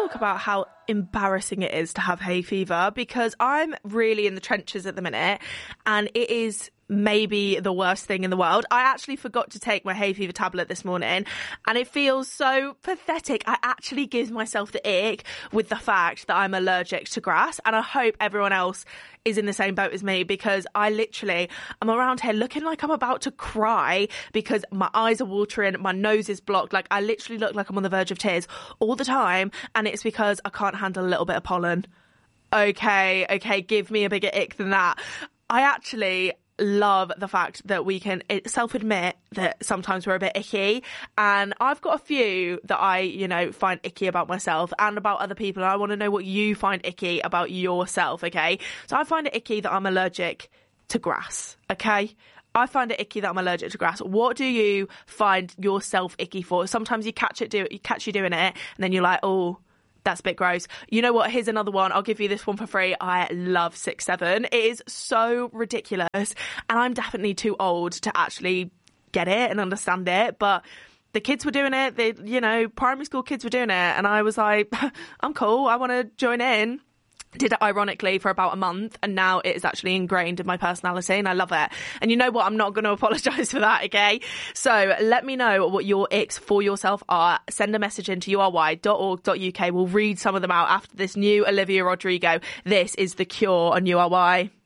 talk about how embarrassing it is to have hay fever, because I'm really in the trenches at the minute and it is maybe the worst thing in the world. I actually forgot to take my hay fever tablet this morning and it feels so pathetic. I actually give myself the ick with the fact that I'm allergic to grass, and I hope everyone else is in the same boat as me, because I'm around here looking like I'm about to cry because my eyes are watering, my nose is blocked. Like, I literally look like I'm on the verge of tears all the time, and it's because I can't handle a little bit of pollen. Okay, give me a bigger ick than that. I actually love the fact that we can self-admit that sometimes we're a bit icky, and I've got a few that I find icky about myself and about other people, and I want to know what you find icky about yourself. Okay, so I find it icky that I'm allergic to grass. Okay, I find it icky that I'm allergic to grass. What do you find yourself icky for? Sometimes you catch you doing it and then you're like, oh, that's a bit gross. You know what? Here's another one. I'll give you this one for free. I love 6-7. It is so ridiculous. And I'm definitely too old to actually get it and understand it. But the kids were doing it. Primary school kids were doing it. And I was like, I'm cool. I want to join in. Did it ironically for about a month, and now it is actually ingrained in my personality and I love it. And you know what? I'm not going to apologise for that, okay? So let me know what your icks for yourself are. Send a message into uri.org.uk. We'll read some of them out after this new Olivia Rodrigo. This is The Cure on URY.